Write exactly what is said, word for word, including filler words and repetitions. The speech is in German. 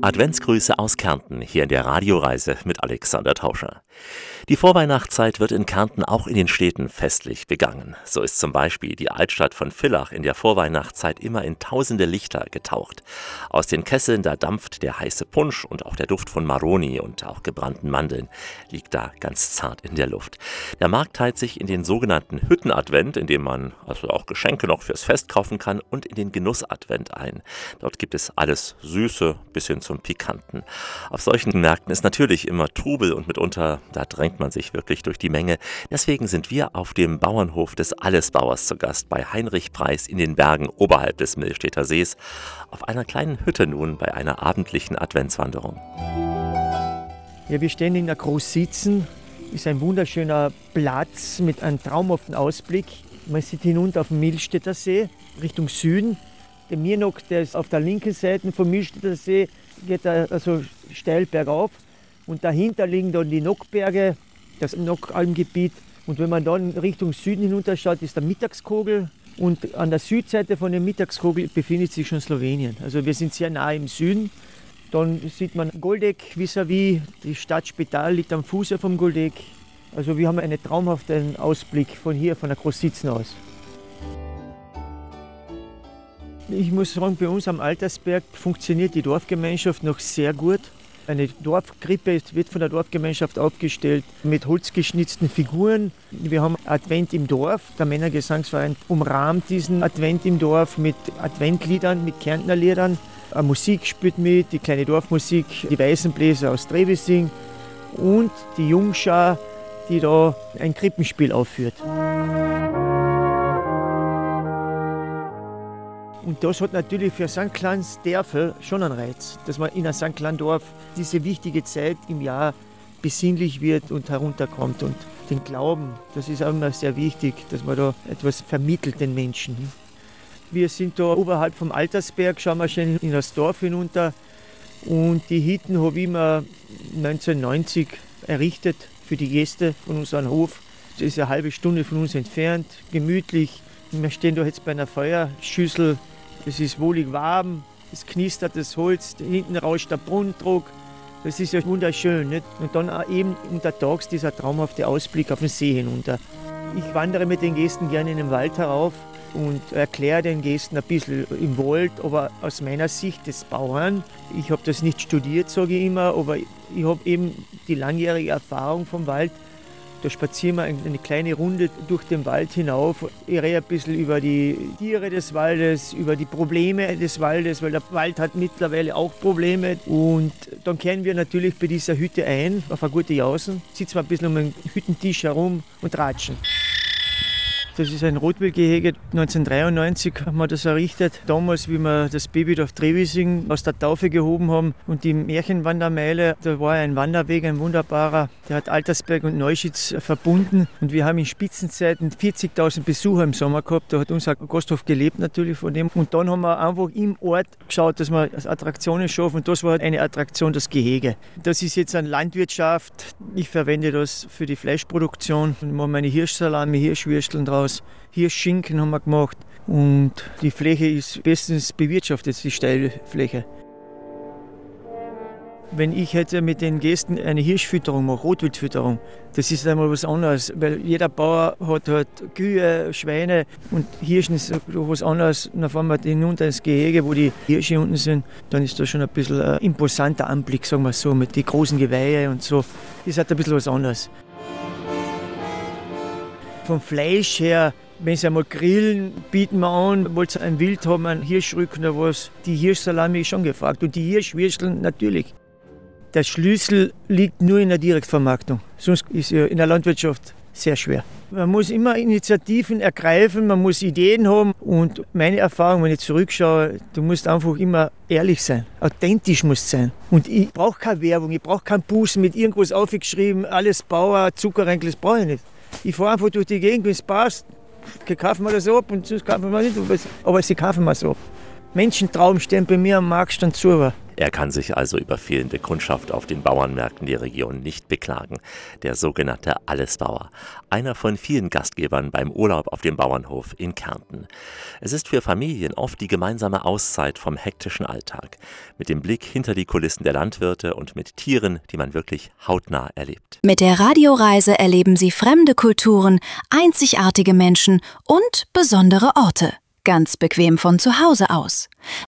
Adventsgrüße aus Kärnten, hier in der Radioreise mit Alexander Tauscher. Die Vorweihnachtszeit wird in Kärnten auch in den Städten festlich begangen. So ist zum Beispiel die Altstadt von Villach in der Vorweihnachtszeit immer in tausende Lichter getaucht. Aus den Kesseln, da dampft der heiße Punsch und auch der Duft von Maroni und auch gebrannten Mandeln liegt da ganz zart in der Luft. Der Markt teilt sich in den sogenannten Hüttenadvent, in dem man also auch Geschenke noch fürs Fest kaufen kann, und in den Genussadvent ein. Dort gibt es alles Süße bis hin zum Pikanten. Auf solchen Märkten ist natürlich immer Trubel und mitunter, da drängt man sich wirklich durch die Menge. Deswegen sind wir auf dem Bauernhof des Allesbauers zu Gast bei Heinrich Preis in den Bergen oberhalb des Millstädter Sees, auf einer kleinen Hütte nun bei einer abendlichen Adventswanderung. Ja, wir stehen in der Großsitzen. Ist ein wunderschöner Platz mit einem traumhaften Ausblick. Man sieht hinunter auf den Millstädter See Richtung Süden. Der Mirnock, der ist auf der linken Seite vom Millstädter See, geht da also steil bergauf. Und dahinter liegen dann die Nockberge, das Nockalmgebiet. Und wenn man dann Richtung Süden hinunterschaut, ist der Mittagskogel. Und an der Südseite von dem Mittagskogel befindet sich schon Slowenien. Also wir sind sehr nah im Süden. Dann sieht man Goldeck vis-à-vis, die Stadt Spital liegt am Fuße vom Goldeck. Also wir haben einen traumhaften Ausblick von hier, von der Großsitzen aus. Ich muss sagen, bei uns am Altersberg funktioniert die Dorfgemeinschaft noch sehr gut. Eine Dorfkrippe wird von der Dorfgemeinschaft aufgestellt mit holzgeschnitzten Figuren. Wir haben Advent im Dorf. Der Männergesangsverein umrahmt diesen Advent im Dorf mit Adventliedern, mit Kärntner Liedern. Musik spielt mit, die kleine Dorfmusik, die Weißenbläser aus Trevising und die Jungschar, die da ein Krippenspiel aufführt. Und das hat natürlich für Sankt Clans Dörfer schon einen Reiz, dass man in einem Sankt Clan Dorf diese wichtige Zeit im Jahr besinnlich wird und herunterkommt. Und den Glauben, das ist auch immer sehr wichtig, dass man da etwas vermittelt den Menschen. Wir sind da oberhalb vom Altersberg, schauen wir schön in das Dorf hinunter. Und die Hütten habe ich mir neunzehnhundertneunzig errichtet für die Gäste von unserem Hof. Das ist eine halbe Stunde von uns entfernt, gemütlich. Wir stehen da jetzt bei einer Feuerschüssel. Es ist wohlig warm, es knistert das Holz, hinten rauscht der Brunnendruck. Das ist ja wunderschön. Nicht? Und dann auch eben untertags dieser traumhafte Ausblick auf den See hinunter. Ich wandere mit den Gästen gerne in den Wald herauf und erkläre den Gästen ein bisschen im Wald, aber aus meiner Sicht des Bauern. Ich habe das nicht studiert, sage ich immer, aber ich habe eben die langjährige Erfahrung vom Wald. Da spazieren wir eine kleine Runde durch den Wald hinauf. Ich rede ein bisschen über die Tiere des Waldes, über die Probleme des Waldes, weil der Wald hat mittlerweile auch Probleme. Und dann kehren wir natürlich bei dieser Hütte ein, auf eine gute Jausen, sitzen wir ein bisschen um den Hüttentisch herum und ratschen. Das ist ein Rotwildgehege. neunzehnhundertdreiundneunzig haben wir das errichtet. Damals, wie wir das Babydorf Trevising aus der Taufe gehoben haben und die Märchenwandermeile, da war ein Wanderweg, ein wunderbarer. Der hat Altersberg und Neuschitz verbunden. Und wir haben in Spitzenzeiten vierzigtausend Besucher im Sommer gehabt. Da hat unser Gasthof gelebt natürlich von dem. Und dann haben wir einfach im Ort geschaut, dass wir Attraktionen schaffen. Und das war eine Attraktion, das Gehege. Das ist jetzt eine Landwirtschaft. Ich verwende das für die Fleischproduktion. Ich mache meine Hirschsalami, Hirschwürsteln draus. Hirschschinken haben wir gemacht und die Fläche ist bestens bewirtschaftet, die Steilfläche. Wenn ich hätte mit den Gästen eine Hirschfütterung mache, Rotwildfütterung, das ist einmal was anderes, weil jeder Bauer hat halt Kühe, Schweine und Hirschen ist was anderes. Dann fahren wir hinunter ins Gehege, wo die Hirsche unten sind, dann ist das schon ein bisschen ein imposanter Anblick, sagen wir so, mit den großen Geweihe und so. Das ist halt ein bisschen was anderes. Vom Fleisch her, wenn Sie einmal grillen, bieten wir an, wollt ihr ein Wild haben, einen Hirschrücken oder was, die Hirschsalami ist schon gefragt und die Hirschwürsteln natürlich. Der Schlüssel liegt nur in der Direktvermarktung, sonst ist ja in der Landwirtschaft sehr schwer. Man muss immer Initiativen ergreifen, man muss Ideen haben und meine Erfahrung, wenn ich zurückschaue, du musst einfach immer ehrlich sein, authentisch musst sein. Und ich brauche keine Werbung, ich brauche keinen Busen mit irgendwas aufgeschrieben, alles Bauer, Zuckerränkel, das brauche ich nicht. Ich fahre einfach durch die Gegend, wenn es passt, kaufen wir das ab und sonst kaufen wir nicht. Aber sie kaufen wir es ab. Menschentrauben stehen bei mir am Marktstand zu. Er kann sich also über fehlende Kundschaft auf den Bauernmärkten der Region nicht beklagen. Der sogenannte Allesbauer. Einer von vielen Gastgebern beim Urlaub auf dem Bauernhof in Kärnten. Es ist für Familien oft die gemeinsame Auszeit vom hektischen Alltag. Mit dem Blick hinter die Kulissen der Landwirte und mit Tieren, die man wirklich hautnah erlebt. Mit der Radioreise erleben Sie fremde Kulturen, einzigartige Menschen und besondere Orte. Ganz bequem von zu Hause aus.